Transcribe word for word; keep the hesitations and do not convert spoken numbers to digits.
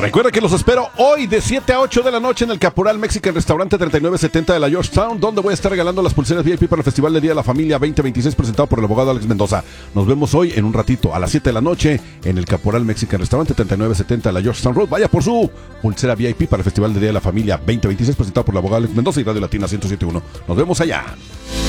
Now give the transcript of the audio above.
Recuerda que los espero hoy de siete a ocho de la noche en el Caporal Mexican Restaurante treinta y nueve setenta de la Georgetown, donde voy a estar regalando las pulseras V I P para el Festival de Día de la Familia veinte veintiséis presentado por el abogado Alex Mendoza. Nos vemos hoy en un ratito a las siete de la noche en el Caporal Mexican Restaurante treinta y nueve setenta de la Georgetown Road. Vaya por su pulsera V I P para el Festival de Día de la Familia veinte veintiséis presentado por el abogado Alex Mendoza y Radio Latina ciento siete punto uno. Nos vemos allá.